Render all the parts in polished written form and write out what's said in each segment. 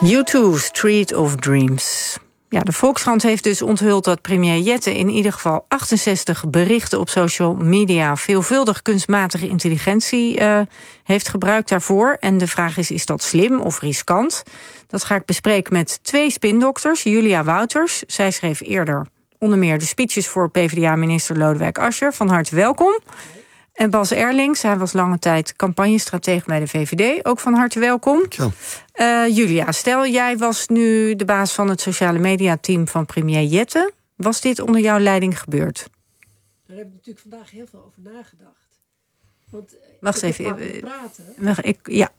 U2, Street of Dreams. Ja, de Volkskrant heeft dus onthuld dat premier Jette in ieder geval 68 berichten op social media veelvuldig kunstmatige intelligentie heeft gebruikt daarvoor. En de vraag is dat slim of riskant? Dat ga ik bespreken met 2 spindokters. Julia Wouters, zij schreef eerder onder meer de speeches voor PvdA-minister Lodewijk Asscher. Van harte welkom. En Bas Erlings, hij was lange tijd campagnestratege bij de VVD. Ook van harte welkom. Julia, stel jij was nu de baas van het sociale mediateam van premier Jette. Was dit onder jouw leiding gebeurd? Daar heb ik natuurlijk vandaag heel veel over nagedacht. Want wacht even. Daar heb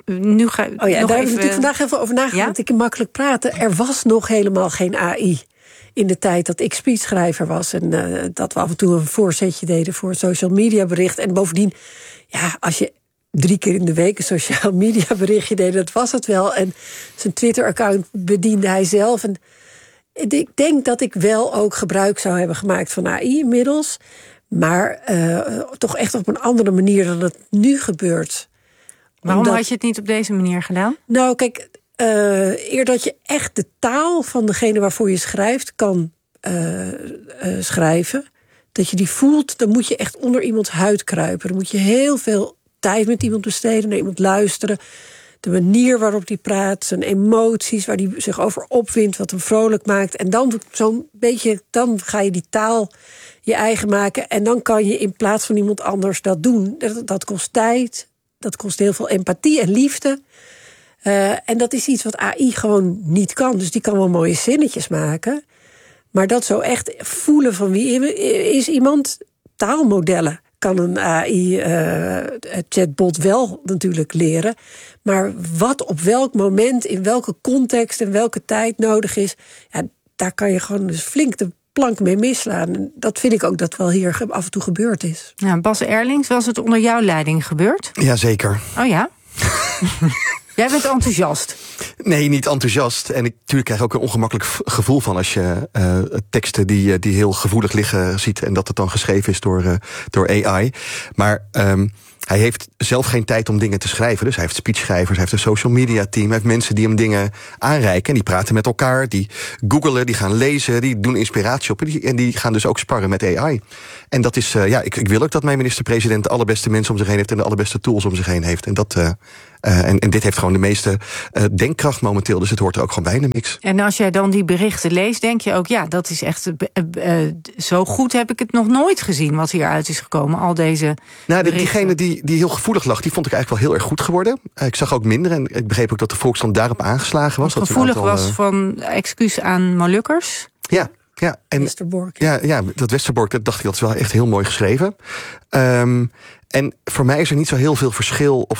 ik natuurlijk vandaag heel veel over nagedacht. Ja? Want ik kan makkelijk praten. Er was nog helemaal geen AI in de tijd dat ik speechschrijver was. En dat we af en toe een voorzetje deden voor een social media bericht. En bovendien, ja, als je 3 keer in de week een social media berichtje deed, dat was het wel. En zijn Twitter-account bediende hij zelf. En ik denk dat ik wel ook gebruik zou hebben gemaakt van AI inmiddels. Maar toch echt op een andere manier dan het nu gebeurt. Waarom had je het niet op deze manier gedaan? Nou, kijk, eer dat je echt de taal van degene waarvoor je schrijft kan schrijven, dat je die voelt, dan moet je echt onder iemands huid kruipen. Dan moet je heel veel tijd met iemand besteden, naar iemand luisteren. De manier waarop die praat, zijn emoties, waar die zich over opwindt, wat hem vrolijk maakt. En dan zo'n beetje, dan ga je die taal je eigen maken. En dan kan je in plaats van iemand anders dat doen. Dat kost tijd, dat kost heel veel empathie en liefde. En dat is iets wat AI gewoon niet kan. Dus die kan wel mooie zinnetjes maken. Maar dat zo echt voelen van wie is iemand, taalmodellen kan een AI-chatbot wel natuurlijk leren. Maar wat op welk moment, in welke context en welke tijd nodig is, ja, daar kan je gewoon dus flink de plank mee misslaan. En dat vind ik ook dat wel hier af en toe gebeurd is. Ja, Bas Erlings, was het onder jouw leiding gebeurd? Jazeker. Oh ja? Jij bent enthousiast. Nee, niet enthousiast. En natuurlijk krijg ik ook een ongemakkelijk gevoel van als je teksten die heel gevoelig liggen ziet en dat het dan geschreven is door AI. Maar hij heeft zelf geen tijd om dingen te schrijven. Dus hij heeft speechschrijvers, hij heeft een social media team, hij heeft mensen die hem dingen aanreiken. En die praten met elkaar, die googelen, die gaan lezen, die doen inspiratie op. En die gaan dus ook sparren met AI. En dat is, ik wil ook dat mijn minister-president de allerbeste mensen om zich heen heeft en de allerbeste tools om zich heen heeft. En dat en dit heeft gewoon de meeste denkkracht momenteel. Dus het hoort er ook gewoon bij in de mix. En als jij dan die berichten leest, denk je ook, ja, dat is echt zo goed heb ik het nog nooit gezien wat hieruit is gekomen. Al deze diegene die heel gevoelig lag, die vond ik eigenlijk wel heel erg goed geworden. Ik zag ook minder en ik begreep ook dat de Volkskrant daarop aangeslagen was. Wat gevoelig was van excuus aan Molukkers? Ja. Ja, en Westerbork. Ja, dat Westerbork, dat dacht ik, dat is wel echt heel mooi geschreven. En voor mij is er niet zo heel veel verschil of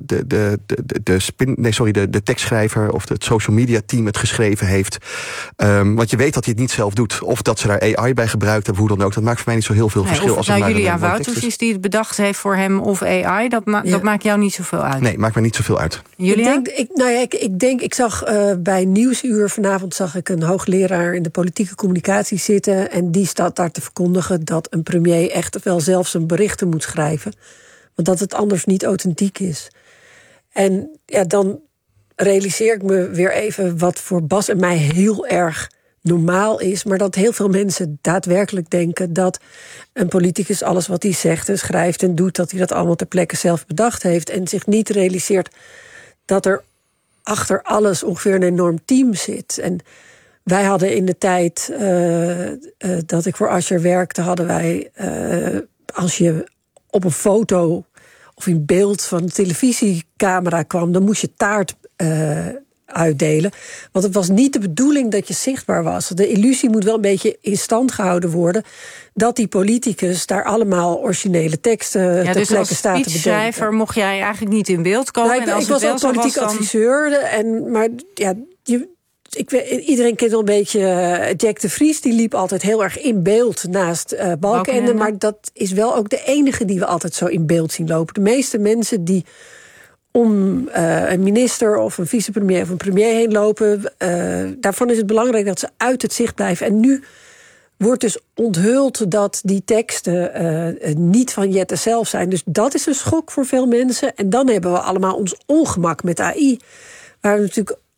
de tekstschrijver of het social media team het geschreven heeft. Want je weet dat hij het niet zelf doet. Of dat ze daar AI bij gebruikt hebben, hoe dan ook. Dat maakt voor mij niet zo heel veel verschil. Of het nou Julia Wouters is die het bedacht heeft voor hem of AI, dat maakt jou niet zoveel uit. Nee, maakt mij niet zoveel uit. Julia? Ik zag bij Nieuwsuur vanavond zag ik een hoogleraar in de politieke communicatie zitten. En die staat daar te verkondigen dat een premier echt wel zelf zijn berichten moet schrijven. Want dat het anders niet authentiek is. En ja, dan realiseer ik me weer even wat voor Bas en mij heel erg normaal is. Maar dat heel veel mensen daadwerkelijk denken dat een politicus alles wat hij zegt en schrijft en doet, dat hij dat allemaal ter plekke zelf bedacht heeft. En zich niet realiseert dat er achter alles ongeveer een enorm team zit. En wij hadden in de tijd dat ik voor Asscher werkte, hadden wij, als je op een foto of in beeld van een televisiecamera kwam, dan moest je taart uitdelen. Want het was niet de bedoeling dat je zichtbaar was. De illusie moet wel een beetje in stand gehouden worden dat die politicus daar allemaal originele teksten ter plekke staat te bedenken. Dus als speechschrijver mocht jij eigenlijk niet in beeld komen. Nou, ik was wel politiek adviseur, maar ja, iedereen kent wel een beetje Jack de Vries. Die liep altijd heel erg in beeld naast Balkenende. Maar dat is wel ook de enige die we altijd zo in beeld zien lopen. De meeste mensen die om een minister of een vicepremier of een premier heen lopen, daarvan is het belangrijk dat ze uit het zicht blijven. En nu wordt dus onthuld dat die teksten niet van Jette zelf zijn. Dus dat is een schok voor veel mensen. En dan hebben we allemaal ons ongemak met AI. Waar we natuurlijk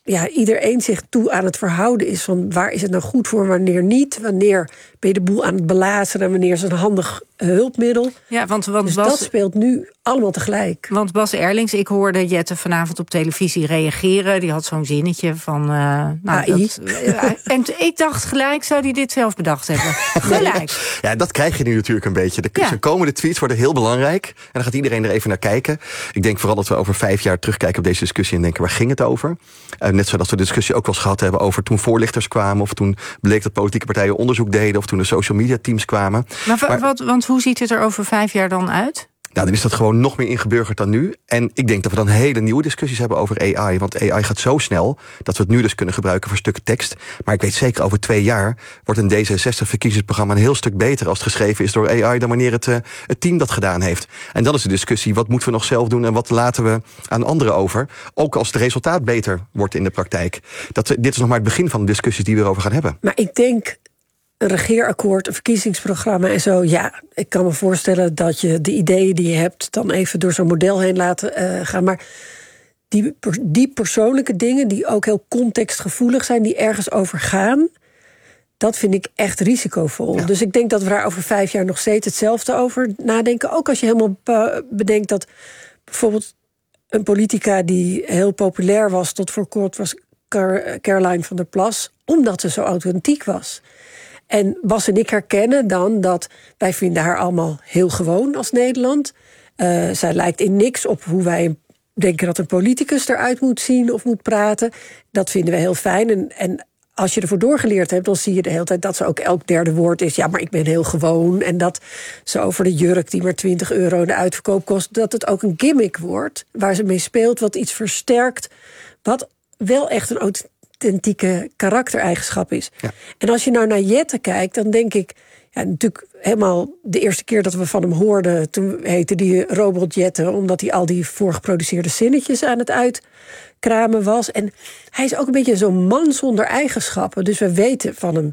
iedereen zich toe aan het verhouden is van waar is het nou goed voor, wanneer niet, wanneer ben je de boel aan het belazen en wanneer is het een handig hulpmiddel. Ja, want dus dat speelt nu allemaal tegelijk. Want Bas Erlings, ik hoorde Jette vanavond op televisie reageren. Die had zo'n zinnetje van AI. En ik dacht gelijk, zou die dit zelf bedacht hebben? Gelijk. Ja, dat krijg je nu natuurlijk een beetje. De komende tweets worden heel belangrijk. En dan gaat iedereen er even naar kijken. Ik denk vooral dat we over 5 jaar terugkijken op deze discussie en denken, waar ging het over? Net zoals we de discussie ook wel eens gehad hebben over toen voorlichters kwamen, of toen bleek dat politieke partijen onderzoek deden, of toen de social media teams kwamen. Want hoe ziet het er over 5 jaar dan uit? Nou, dan is dat gewoon nog meer ingeburgerd dan nu. En ik denk dat we dan hele nieuwe discussies hebben over AI. Want AI gaat zo snel dat we het nu dus kunnen gebruiken voor stukken tekst. Maar ik weet zeker, over 2 jaar wordt een D66-verkiezingsprogramma een heel stuk beter als het geschreven is door AI dan wanneer het team dat gedaan heeft. En dan is de discussie, wat moeten we nog zelf doen en wat laten we aan anderen over? Ook als het resultaat beter wordt in de praktijk. Dit is nog maar het begin van de discussies die we erover gaan hebben. Maar ik denk, een regeerakkoord, een verkiezingsprogramma en zo. Ja, ik kan me voorstellen dat je de ideeën die je hebt dan even door zo'n model heen laten gaan. Maar die persoonlijke dingen die ook heel contextgevoelig zijn, die ergens over gaan, dat vind ik echt risicovol. Ja. Dus ik denk dat we daar over 5 jaar nog steeds hetzelfde over nadenken. Ook als je helemaal bedenkt dat bijvoorbeeld een politica die heel populair was tot voor kort was Caroline van der Plas, omdat ze zo authentiek was. En Bas en ik herkennen dan dat wij vinden haar allemaal heel gewoon als Nederland. Zij lijkt in niks op hoe wij denken dat een politicus eruit moet zien of moet praten. Dat vinden we heel fijn. En als je ervoor doorgeleerd hebt, dan zie je de hele tijd dat ze ook elk derde woord is. Ja, maar ik ben heel gewoon. En dat ze over de jurk die maar €20 de uitverkoop kost, dat het ook een gimmick wordt waar ze mee speelt, wat iets versterkt, wat wel echt een authentieke karaktereigenschap is. Ja. En als je nou naar Jette kijkt, dan denk ik, ja, natuurlijk helemaal de eerste keer dat we van hem hoorden, toen heette die Robot Jette, omdat hij al die voorgeproduceerde zinnetjes aan het uitkramen was. En hij is ook een beetje zo'n man zonder eigenschappen. Dus we weten van hem,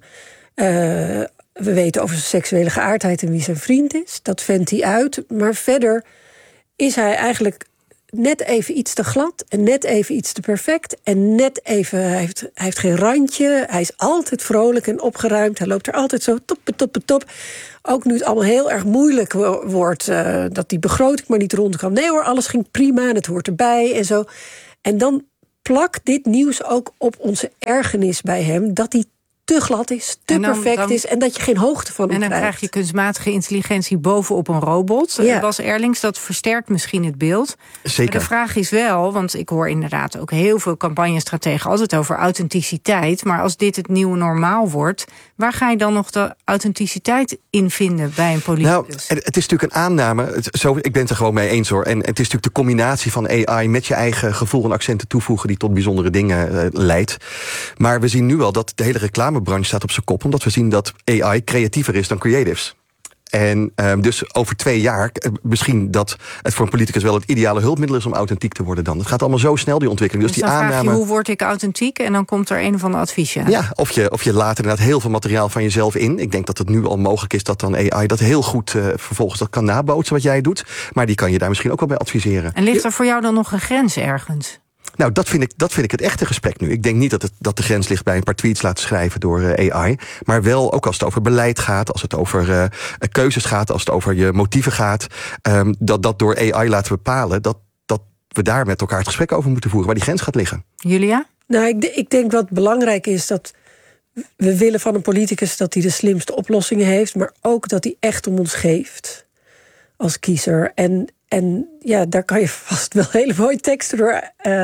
we weten over zijn seksuele geaardheid en wie zijn vriend is. Dat vendt hij uit. Maar verder is hij eigenlijk net even iets te glad en net even iets te perfect. En net even, hij heeft geen randje. Hij is altijd vrolijk en opgeruimd. Hij loopt er altijd zo top. Ook nu het allemaal heel erg moeilijk wordt, dat die begroting maar niet rondkwam. Nee hoor, alles ging prima en het hoort erbij en zo. En dan plakt dit nieuws ook op onze ergernis bij hem, dat hij te glad is, te perfect is en dat je geen hoogte van hem krijgt. En dan krijg je kunstmatige intelligentie bovenop een robot. Ja. Bas Erlings, dat versterkt misschien het beeld. Zeker. Maar de vraag is wel, want ik hoor inderdaad ook heel veel campagnestrategen altijd over authenticiteit, maar als dit het nieuwe normaal wordt, waar ga je dan nog de authenticiteit in vinden bij een politicus? Nou, het is natuurlijk een aanname. Ik ben het er gewoon mee eens hoor. En het is natuurlijk de combinatie van AI met je eigen gevoel en accenten toevoegen die tot bijzondere dingen leidt. Maar we zien nu al dat de hele reclamebranche staat op zijn kop, omdat we zien dat AI creatiever is dan creatives. En dus over 2 jaar, misschien dat het voor een politicus wel het ideale hulpmiddel is om authentiek te worden dan. Het gaat allemaal zo snel, die ontwikkeling. Dus die dan vraag je, hoe word ik authentiek? En dan komt er een of ander adviesje. Ja, of je laat inderdaad heel veel materiaal van jezelf in. Ik denk dat het nu al mogelijk is dat dan AI dat heel goed vervolgens dat kan nabootsen wat jij doet. Maar die kan je daar misschien ook wel bij adviseren. En ligt er voor jou dan nog een grens ergens? Nou, dat vind ik het echte gesprek nu. Ik denk niet dat de grens ligt bij een paar tweets laten schrijven door AI. Maar wel ook als het over beleid gaat, als het over keuzes gaat, als het over je motieven gaat. Dat door AI laten bepalen, dat we daar met elkaar het gesprek over moeten voeren, waar die grens gaat liggen. Julia? Nou, ik denk wat belangrijk is, dat we willen van een politicus dat hij de slimste oplossingen heeft, maar ook dat hij echt om ons geeft als kiezer. En ja, daar kan je vast wel hele mooie teksten door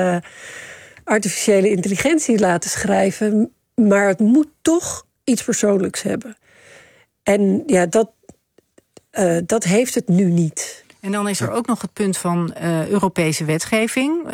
artificiële intelligentie laten schrijven. Maar het moet toch iets persoonlijks hebben. En ja, dat heeft het nu niet. En dan is er ook nog het punt van Europese wetgeving.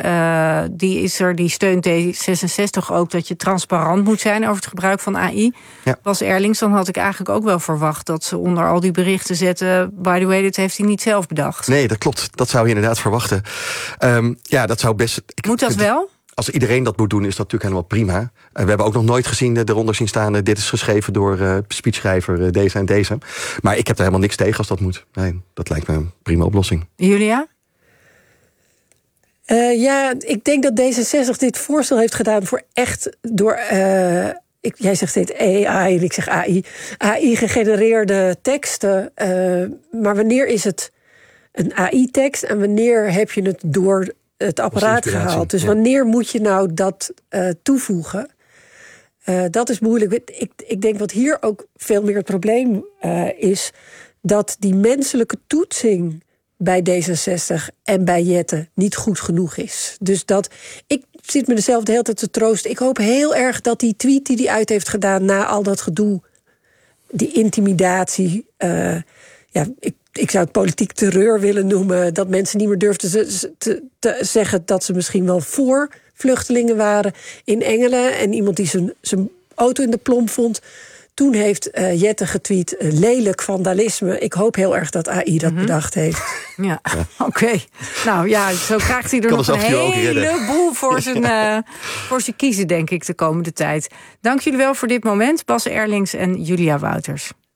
Die steunt D66 ook dat je transparant moet zijn over het gebruik van AI. Ja. Bas Erlings, dan had ik eigenlijk ook wel verwacht dat ze onder al die berichten zetten, by the way, dit heeft hij niet zelf bedacht. Nee, dat klopt. Dat zou je inderdaad verwachten. Dat zou best. Moet dat wel? Als iedereen dat moet doen, is dat natuurlijk helemaal prima. We hebben ook nog nooit gezien eronder zien staan, dit is geschreven door speechschrijver deze en deze. Maar ik heb er helemaal niks tegen als dat moet. Nee, dat lijkt me een prima oplossing. Julia? Ik denk dat D66 dit voorstel heeft gedaan voor echt door... jij zegt steeds AI en ik zeg AI. AI-gegenereerde teksten. Maar wanneer is het een AI-tekst en wanneer heb je het door het apparaat gehaald? Dus wanneer moet je nou dat toevoegen? Dat is moeilijk. Ik denk wat hier ook veel meer het probleem is... dat die menselijke toetsing bij D66 en bij Jette niet goed genoeg is. Dus ik zit me dezelfde de hele tijd te troosten. Ik hoop heel erg dat die tweet die hij uit heeft gedaan... na al dat gedoe, die intimidatie... Ik zou het politiek terreur willen noemen... dat mensen niet meer durfden te zeggen... dat ze misschien wel voor vluchtelingen waren in Engelen... en iemand die zijn auto in de plomp vond... Toen heeft Jette getweet, lelijk vandalisme. Ik hoop heel erg dat AI dat bedacht heeft. Ja, oké. Nou ja, zo krijgt hij er nog een heleboel voor zijn kiezen, denk ik, de komende tijd. Dank jullie wel voor dit moment, Bas Erlings en Julia Wouters.